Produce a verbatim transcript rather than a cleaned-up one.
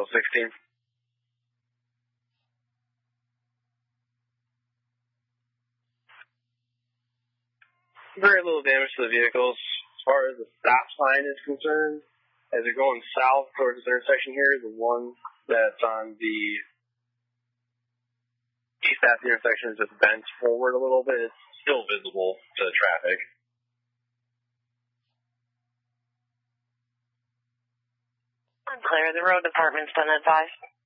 sixteen. Very little damage to the vehicles. As far as the stop sign is concerned, as you're going south towards this intersection here, the one that's on the east half of the intersection is just bent forward a little bit. It's still visible to the traffic. Unclear. The road department's been advised.